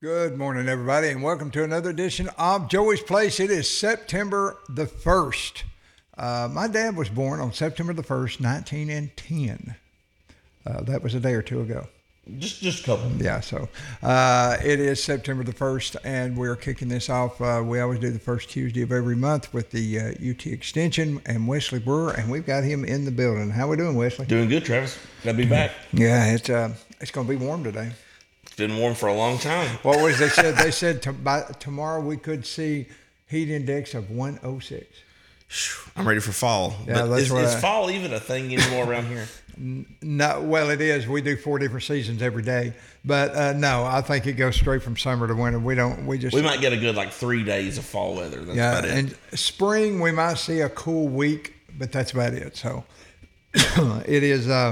Good morning, everybody, and welcome to another edition of Joey's Place. It is September the 1st. My dad was born on September the 1st, 1910. That was a day or two ago. Just a couple. Yeah, so it is September the 1st, and we're kicking this off. We always do the first Tuesday of every month with the UT Extension and Wesley Brewer, and we've got him in the building. How we doing, Wesley? Doing good, Travis. Glad to be back. Yeah, it's going to be warm today. It's been warm for a long time. What was they said? They said by tomorrow we could see heat index of 106. I'm ready for fall. Yeah, but is fall even a thing anymore around here? No, well, it is. We do 4 different seasons every day, but no, I think it goes straight from summer to winter. We might get a good 3 days of fall weather. That's about it. And spring we might see a cool week, but that's about it. So it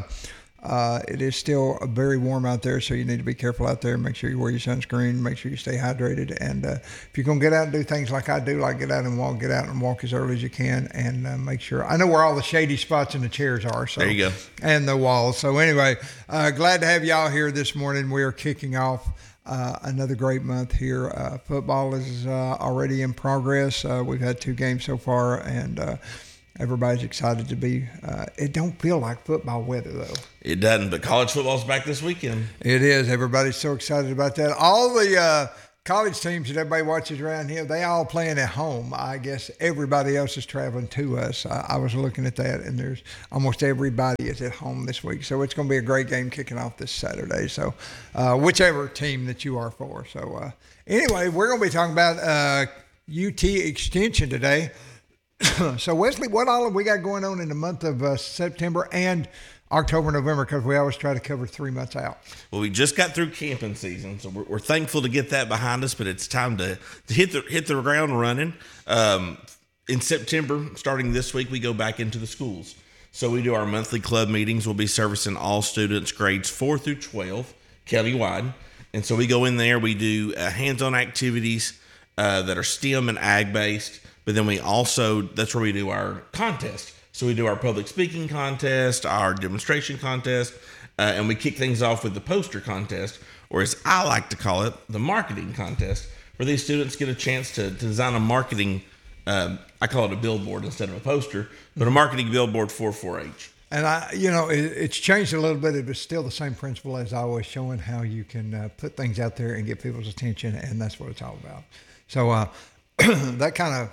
is still very warm out there, so you need to be careful out there. Make sure you wear your sunscreen. Make sure you stay hydrated. And if you're going to get out and do things like I do, like get out and walk as early as you can, and make sure. I know where all the shady spots in the chairs are. So there you go. And the walls. So anyway, glad to have y'all here this morning. We are kicking off another great month here. Football is already in progress. We've had 2 games so far, and everybody's excited to be. It don't feel like football weather, though. It doesn't, but college football's back this weekend. It is. Everybody's so excited about that. All the college teams that everybody watches around here, they all playing at home. I guess everybody else is traveling to us. I was looking at that, and there's almost everybody is at home this week. So it's going to be a great game kicking off this Saturday. So whichever team that you are for. So anyway, we're going to be talking about UT Extension today. So, Wesley, what all have we got going on in the month of September and October, November? Because we always try to cover 3 months out. Well, we just got through camping season, so we're thankful to get that behind us. But it's time to hit the ground running. In September, starting this week, we go back into the schools. So we do our monthly club meetings. We'll be servicing all students grades 4 through 12 countywide, and so we go in there. We do hands-on activities that are STEM and ag based. But then that's where we do our contest. So we do our public speaking contest, our demonstration contest, and we kick things off with the poster contest, or as I like to call it, the marketing contest, where these students get a chance to design a marketing, I call it a billboard instead of a poster, but a marketing billboard for 4-H. And it's changed a little bit. It was still the same principle as always, showing how you can put things out there and get people's attention, and that's what it's all about. So that kind of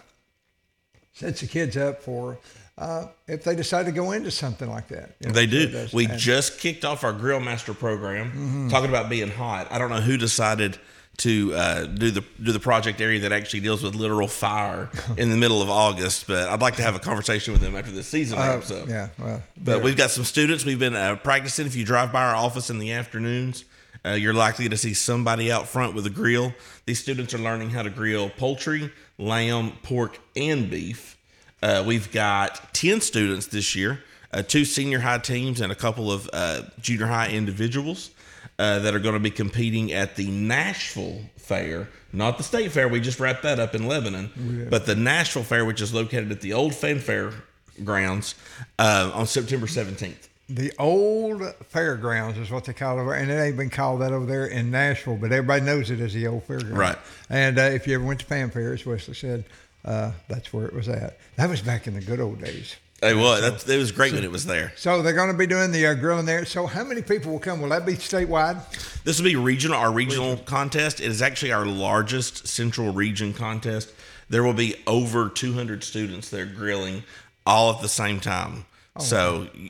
sets the kids up for if they decide to go into something like that. They do. We just kicked off our Grill Master program, talking about being hot. I don't know who decided to do the project area that actually deals with literal fire in the middle of August, but I'd like to have a conversation with them after this season wraps up. Yeah, well, but we've got some students. We've been practicing. If you drive by our office in the afternoons, you're likely to see somebody out front with a grill. These students are learning how to grill poultry, lamb, pork, and beef. We've got 10 students this year, 2 senior high teams and a couple of junior high individuals that are going to be competing at the Nashville Fair, not the State Fair. We just wrapped that up in Lebanon, but the Nashville Fair, which is located at the old Fanfare grounds on September 17th. The old fairgrounds is what they call it, and it ain't been called that over there in Nashville, but everybody knows it as the old fairgrounds. Right. And if you ever went to Fanfare, as Wesley said, that's where it was at. That was back in the good old days. It was. It was great when it was there. So they're going to be doing the grilling there. So how many people will come? Will that be statewide? This will be regional. Our regional contest. It is actually our largest central region contest. There will be over 200 students there grilling all at the same time. Oh, so... Wow.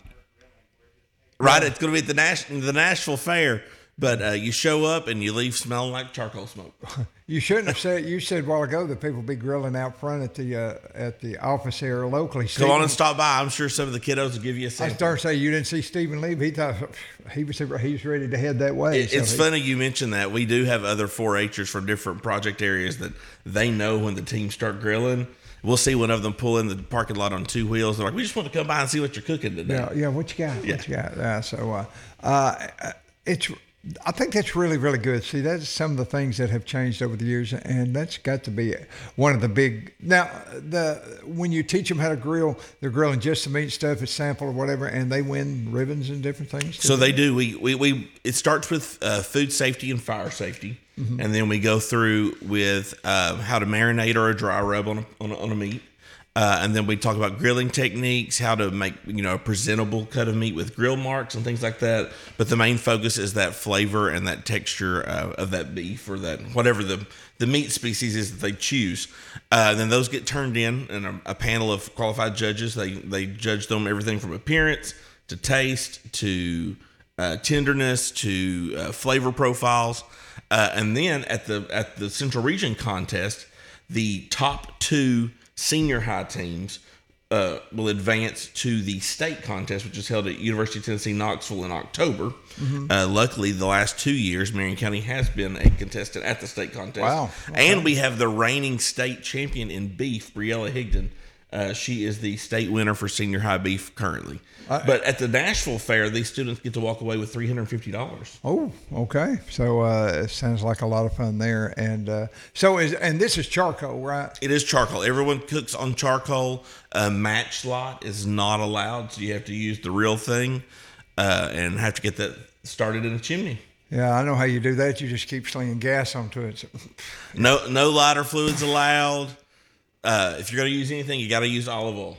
Right, it's going to be at the Nashville Fair, but you show up and you leave smelling like charcoal smoke. You shouldn't have said. You said a while ago that people be grilling out front at the office here locally. Go on and stop by. I'm sure some of the kiddos will give you a sample. I started to say you didn't see Stephen leave. He thought he was ready to head that way. It's funny you mentioned that. We do have other 4-Hers from different project areas that they know when the teams start grilling. We'll see one of them pull in the parking lot on 2 wheels. They're like, we just want to come by and see what you're cooking today. Yeah, what you got? Yeah. What you got? I think that's really, really good. See, that's some of the things that have changed over the years, and that's got to be one of the big. Now, when you teach them how to grill, they're grilling just the meat stuff, it's sample or whatever, and they win ribbons and different things. So they do. It starts with food safety and fire safety. and then we go through with how to marinate or a dry rub on a meat. And then we talk about grilling techniques, how to make, a presentable cut of meat with grill marks and things like that. But the main focus is that flavor and that texture of that beef or that whatever the meat species is that they choose. Then those get turned in, and a panel of qualified judges. They judge them everything from appearance to taste to tenderness to flavor profiles. And then at the Central Region contest, the top 2 senior high teams will advance to the state contest, which is held at University of Tennessee, Knoxville in October. Luckily, the last 2 years, Marion County has been a contestant at the state contest. Wow. Okay. And we have the reigning state champion in beef, Briella Higdon. She is the state winner for senior high beef currently. But at the Nashville Fair, these students get to walk away with $350. Oh, okay. So it sounds like a lot of fun there. And and this is charcoal, right? It is charcoal. Everyone cooks on charcoal. Match lot is not allowed, so you have to use the real thing and have to get that started in a chimney. Yeah, I know how you do that. You just keep slinging gas onto it. No lighter fluids allowed. If you're going to use anything, you got to use olive oil.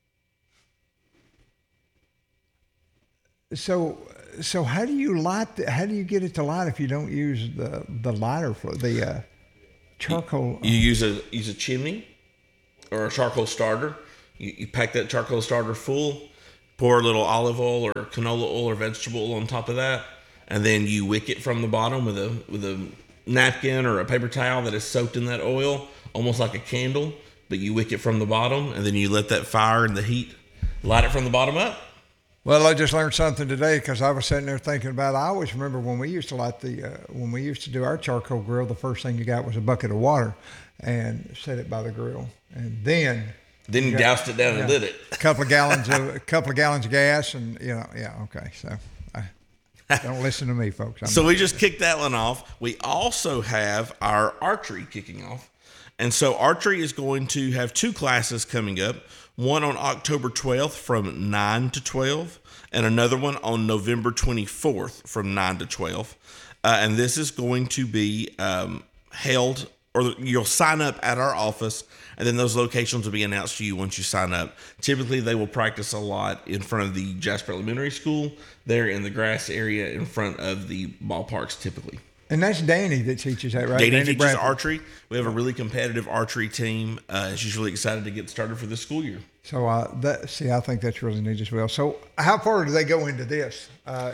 So how do you how do you get it to light if you don't use the lighter for the charcoal? You use a chimney or a charcoal starter. You pack that charcoal starter full, pour a little olive oil or canola oil or vegetable oil on top of that, and then you wick it from the bottom with a napkin or a paper towel that is soaked in that oil, almost like a candle, but you wick it from the bottom, and then you let that fire and the heat light it from the bottom up. Well, I just learned something today because I was sitting there thinking about it. I always remember when we used to when we used to do our charcoal grill, the first thing you got was a bucket of water and set it by the grill. And then you doused it down and lit it. A couple of gallons of gas and, okay. So don't listen to me, folks. So we just kicked that one off. We also have our archery kicking off. And so archery is going to have 2 classes coming up. One on October 12th from 9 to 12, and another one on November 24th from 9 to 12. And this is going to be held, or you'll sign up at our office, and then those locations will be announced to you once you sign up. Typically, they will practice a lot in front of the Jasper Elementary School, there in the grass area in front of the ballparks typically. And that's Danny that teaches that, right? Danny teaches Bradford. Archery. We have a really competitive archery team. She's really excited to get started for this school year. So I think that's really neat as well. So how far do they go into this?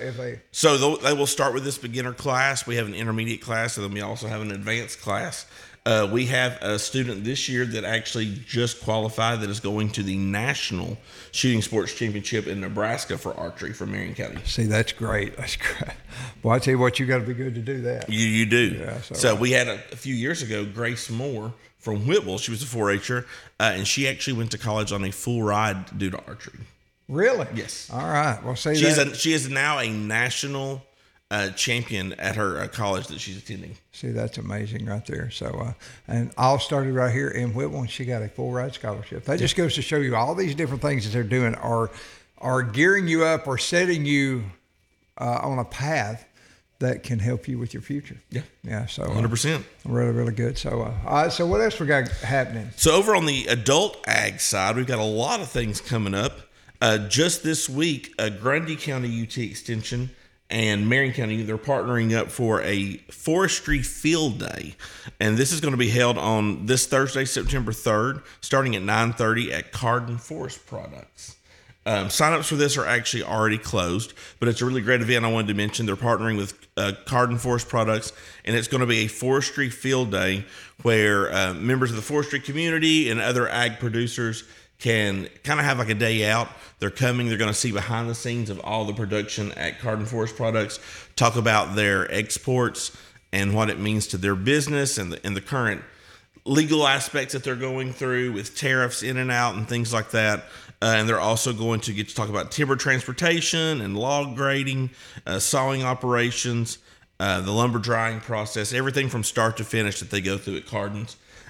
So they will start with this beginner class. We have an intermediate class, and then we also have an advanced class. We have a student this year that actually just qualified that is going to the National Shooting Sports Championship in Nebraska for archery for Marion County. See, that's great. That's great. Well, I tell you what, you got to be good to do that. You do. Yeah, so we had a few years ago, Grace Moore from Whitwell. She was a 4-H'er, and she actually went to college on a full ride due to archery. Really? Yes. All right. Well, see, she is now a national champion at her college that she's attending. See, that's amazing right there. So, and all started right here in Whitwell, and she got a full ride scholarship. That just goes to show you all these different things that they're doing are gearing you up or setting you on a path that can help you with your future. Yeah. Yeah. So 100%. Really, really good. So, so what else we got happening? So over on the adult ag side, we've got a lot of things coming up. Just this week, Grundy County UT Extension and Marion County, they're partnering up for a forestry field day. And this is going to be held on this Thursday, September 3rd, starting at 9:30 at Cardin Forest Products. Sign-ups for this are actually already closed, but it's a really great event I wanted to mention. They're partnering with Cardin Forest Products, and it's going to be a forestry field day where members of the forestry community and other ag producers can kind of have like a day out. They're coming, they're going to see behind the scenes of all the production at Cardin Forest Products, talk about their exports and what it means to their business and the current legal aspects that they're going through with tariffs in and out and things like that. And they're also going to get to talk about timber transportation and log grading, sawing operations, the lumber drying process, everything from start to finish that they go through at Cardin's.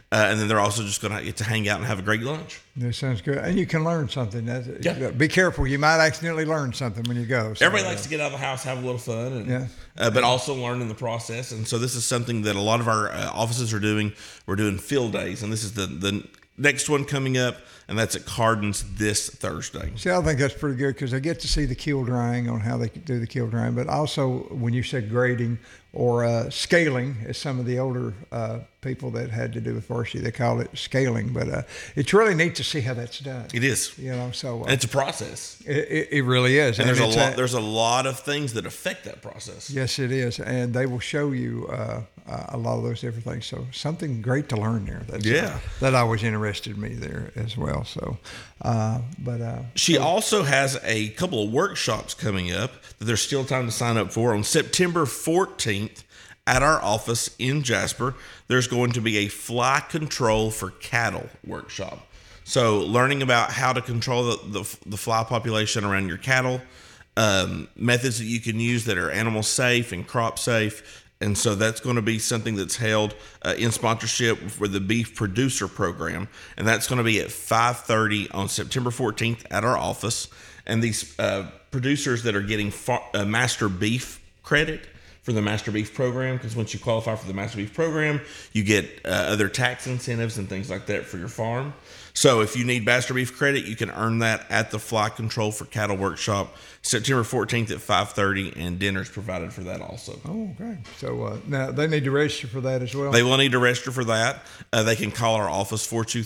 And then they're also just going to get to hang out and have a great lunch. That sounds good. And you can learn something. Yeah. Be careful. You might accidentally learn something when you go. So, Everybody likes to get out of the house, have a little fun, and, but also learn in the process. And so this is something that a lot of our offices are doing. We're doing field days, and this is the next one coming up, and that's at Cardin's this Thursday. See, I think that's pretty good because they get to see the keel drying on how they do the keel drying. But also, when you said grading or scaling, as some of the older people that had to do with varsity, they call it scaling. But it's really neat to see how that's done. It is, So and it's a process. It really is, and there's a lot of things that affect that process. Yes, it is, and they will show you a lot of those different things. So something great to learn there. That always interested me there as well. So, she also has a couple of workshops coming up that there's still time to sign up for. On September 14th at our office in Jasper, there's going to be a fly control for cattle workshop. So learning about how to control the fly population around your cattle, methods that you can use that are animal safe and crop safe. And so that's going to be something that's held in sponsorship for the Beef Producer Program. And that's going to be at 5:30 on September 14th at our office. And these producers that are getting Master Beef credit for the Master Beef Program, because once you qualify for the Master Beef Program, you get other tax incentives and things like that for your farm. So if you need Master Beef credit, you can earn that at the Fly Control for Cattle Workshop, September 14th at 5:30, and dinner's provided for that also. Oh, okay. So now they need to register for that as well? They will need to register for that. They can call our office,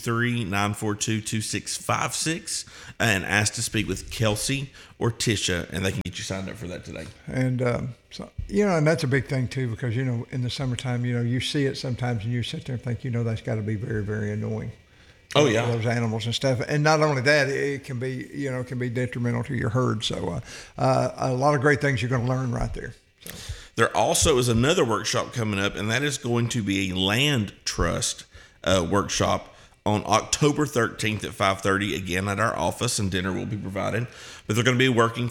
423-942-2656, and ask to speak with Kelsey or Tisha, and they can get you signed up for that today. And so, and that's a big thing too, because, in the summertime, you see it sometimes and you sit there and think, that's got to be very, very annoying. Oh yeah, those animals and stuff, and not only that, it can be detrimental to your herd. So a lot of great things you're going to learn right there. So. There also is another workshop coming up, and that is going to be a land trust workshop on October 13th at 5:30, again at our office, and dinner will be provided. But they're going to be working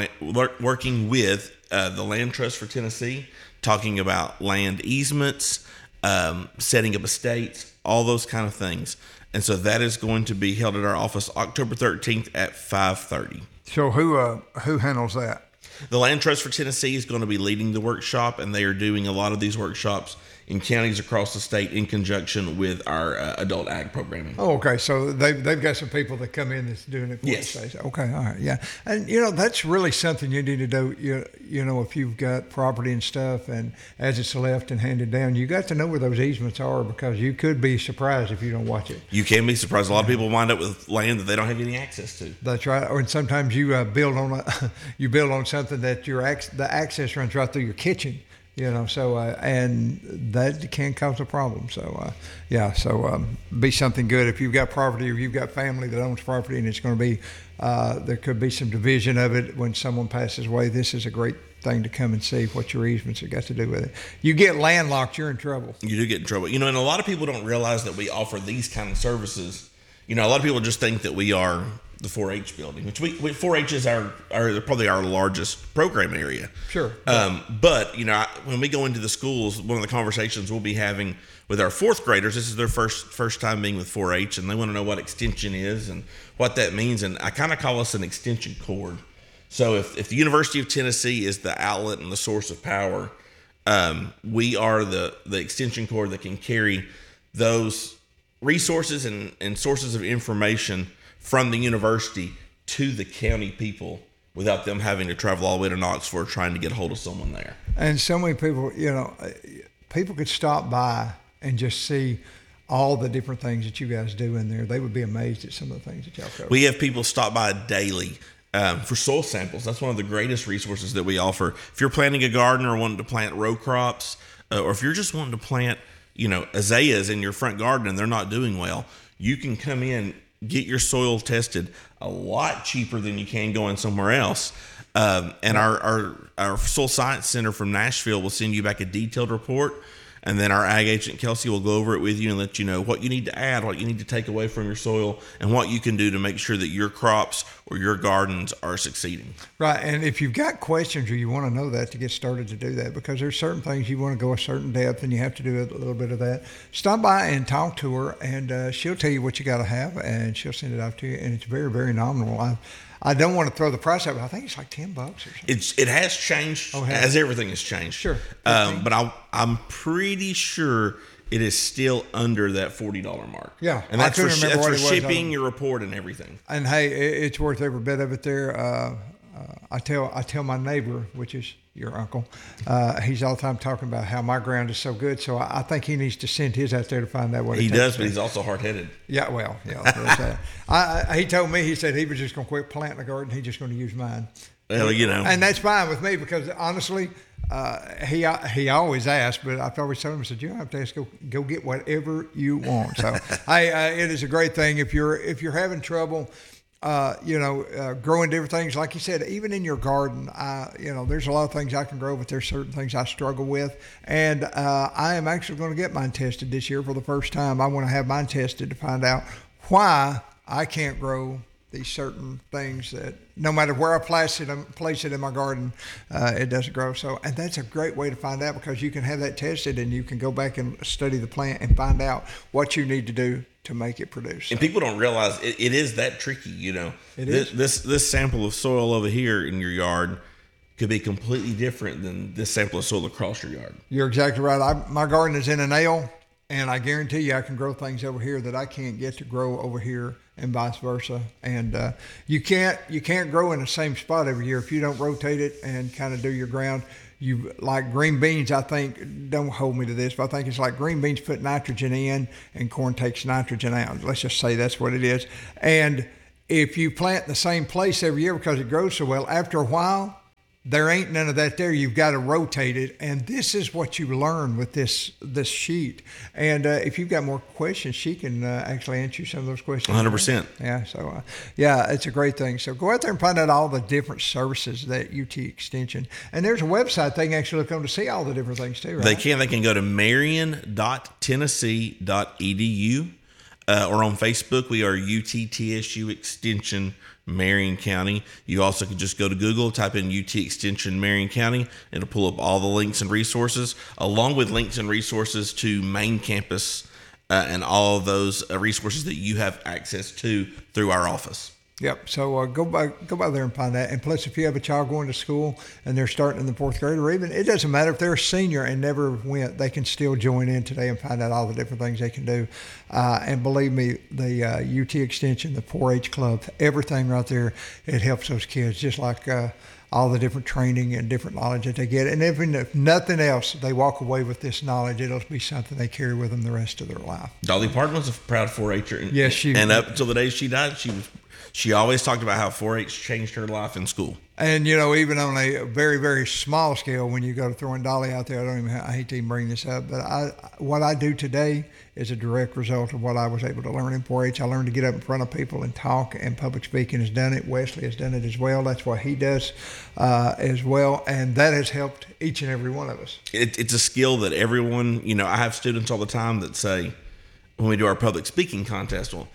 with the Land Trust for Tennessee, talking about land easements, setting up estates, all those kind of things. And so that is going to be held at our office October 13th at 5:30. So who handles that? The Land Trust for Tennessee is going to be leading the workshop, and they are doing a lot of these workshops in counties across the state in conjunction with our adult ag programming. Oh, okay. So they've got some people that come in that's doing it for yes. us. Okay, all right, yeah. And, that's really something you need to do, if you've got property and stuff, and as it's left and handed down, you got to know where those easements are, because you could be surprised if you don't watch it. You can be surprised. A lot of people wind up with land that they don't have any access to. That's right. Or sometimes you build on something that the access runs right through your kitchen. And that can cause a problem. So, be something good. If you've got property or you've got family that owns property and it's going to be, there could be some division of it when someone passes away, this is a great thing to come and see what your easements have got to do with it. You get landlocked, you're in trouble. You do get in trouble. And a lot of people don't realize that we offer these kind of services. A lot of people just think that we are the 4-H building, which 4-H is our probably our largest program area. Sure. But when we go into the schools, one of the conversations we'll be having with our fourth graders, this is their first time being with 4-H, and they want to know what extension is and what that means. And I kind of call us an extension cord. So if the University of Tennessee is the outlet and the source of power, we are the extension cord that can carry those resources and sources of information from the university to the county people without them having to travel all the way to Knoxville trying to get a hold of someone there. And so many people, people could stop by and just see all the different things that you guys do in there. They would be amazed at some of the things that y'all cover. We have people stop by daily for soil samples. That's one of the greatest resources that we offer. If you're planting a garden or wanting to plant row crops, or if you're just wanting to plant, azaleas in your front garden and they're not doing well, you can come in, get your soil tested a lot cheaper than you can going somewhere else. And our Soil Science Center from Nashville will send you back a detailed report. and then our ag agent Kelsey will go over it with you and let you know what you need to add, what you need to take away from your soil, and what you can do to make sure that your crops or your gardens are succeeding. Right, and if you've got questions or you want to know that to get started to do that, because there's certain things you want to go a certain depth and you have to do a little bit of that, stop by and talk to her, and she'll tell you what you got to have, and she'll send it out to you, and it's very, very nominal. I don't want to throw the price up, but I think it's like $10 or something. It has changed, as everything has changed. Sure. But I'm pretty sure it is still under that $40 mark. Yeah. And that's for shipping, your report, and everything. And hey, it's worth every bit of it there. I tell my neighbor, which is your uncle, he's all the time talking about how my ground is so good. So I think he needs to send his out there to find out what he does. But he's also hard-headed. Yeah, well, yeah. He told me, he said he was just going to quit planting a garden. He's just going to use mine. Well, and that's fine with me, because honestly, he always asks, but I've always told him, I said, you don't have to ask, go get whatever you want. So it is a great thing if you're having trouble. Growing different things, like you said, even in your garden, there's a lot of things I can grow, but there's certain things I struggle with. And I am actually going to get mine tested this year for the first time. I want to have mine tested to find out why I can't grow these certain things that no matter where I place it in my garden, it doesn't grow. So, and that's a great way to find out, because you can have that tested and you can go back and study the plant and find out what you need to do to make it produce. And people don't realize it is that tricky, It is. This sample of soil over here in your yard could be completely different than this sample of soil across your yard. You're exactly right. My garden is in an L, and I guarantee you I can grow things over here that I can't get to grow over here, and vice versa. And you can't grow in the same spot every year if you don't rotate it and kind of do your ground. You like green beans, I think, don't hold me to this, but I think it's like green beans put nitrogen in and corn takes nitrogen out. Let's just say that's what it is. And if you plant in the same place every year because it grows so well, after a while, there ain't none of that there. You've got to rotate it. And this is what you learn with this sheet. And if you've got more questions, she can actually answer you some of those questions. 100%. Yeah. So, it's a great thing. So go out there and find out all the different services that UT Extension. And there's a website they can actually look on to see all the different things too, right? They can go to marion.tennessee.edu. Or on Facebook, we are UTTSU Extension Marion County. You also can just go to Google, type in UT Extension Marion County. It'll pull up all the links and resources, along with links and resources to main campus and all of those resources that you have access to through our office. Yep. So go by there and find that. And plus, if you have a child going to school and they're starting in the 4th grade, or even, it doesn't matter if they're a senior and never went, they can still join in today and find out all the different things they can do. And believe me, the UT Extension, the 4-H club, everything right there, it helps those kids, just like all the different training and different knowledge that they get. And even if nothing else, they walk away with this knowledge, it'll be something they carry with them the rest of their life. Dolly Parton was a proud 4-H'er. Yes, she was. And up until the day she died, she always talked about how 4-H changed her life in school. And, even on a very, very small scale, when you go to throwing Dolly out there, I hate to even bring this up, but what I do today is a direct result of what I was able to learn in 4-H. I learned to get up in front of people and talk, and public speaking has done it. Wesley has done it as well. That's what he does as well, and that has helped each and every one of us. It's a skill that everyone, I have students all the time that say, when we do our public speaking contest, well,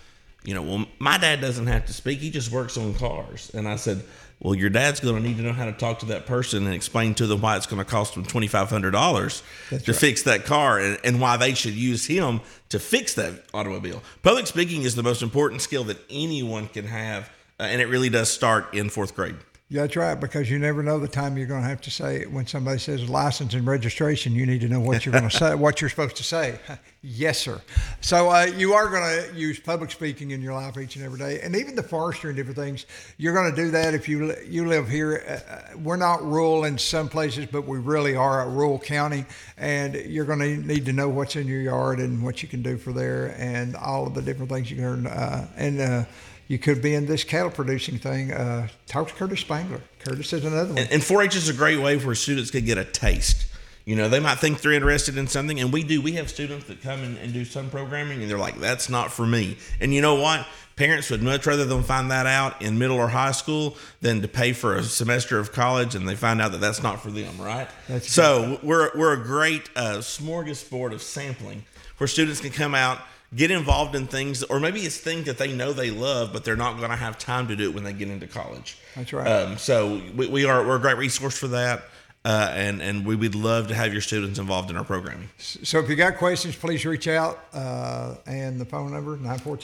my dad doesn't have to speak. He just works on cars. And I said, well, your dad's going to need to know how to talk to that person and explain to them why it's going to cost them $2,500 to fix that car, and why they should use him to fix that automobile. Public speaking is the most important skill that anyone can have, and it really does start in 4th grade. Yeah, that's right, because you never know the time you're going to have to say it. When somebody says license and registration, you need to know what you're going to say, what you're supposed to say. Yes, sir. So you are going to use public speaking in your life each and every day, and even the forestry and different things. You're going to do that if you live here. We're not rural in some places, but we really are a rural county, and you're going to need to know what's in your yard and what you can do for there, and all of the different things you can learn. You could be in this cattle producing thing. Talk to Curtis Spangler. Curtis is another one. And 4-H is a great way for students to get a taste. They might think they're interested in something, and we do. We have students that come and do some programming, and they're like, that's not for me. And you know what? Parents would much rather them find that out in middle or high school than to pay for a semester of college and they find out that that's not for them, right? So we're a great smorgasbord of sampling where students can come out, get involved in things, or maybe it's things that they know they love, but they're not going to have time to do it when they get into college. That's right. So we're a great resource for that. And we would love to have your students involved in our programming. So if you got questions, please reach out. And the phone number,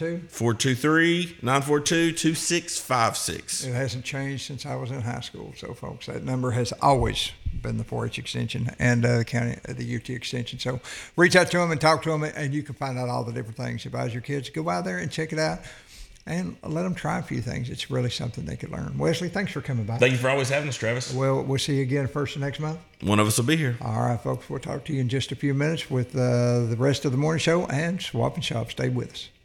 423-942-2656. It hasn't changed since I was in high school. So, folks, that number has always been the 4-H extension and the UT extension. So reach out to them and talk to them, and you can find out all the different things. Advise your kids to go out there and check it out. And let them try a few things. It's really something they could learn. Wesley, thanks for coming by. Thank you for always having us, Travis. Well, we'll see you again first of next month. One of us will be here. All right, folks. We'll talk to you in just a few minutes with the rest of the morning show and Swap and Shop. Stay with us.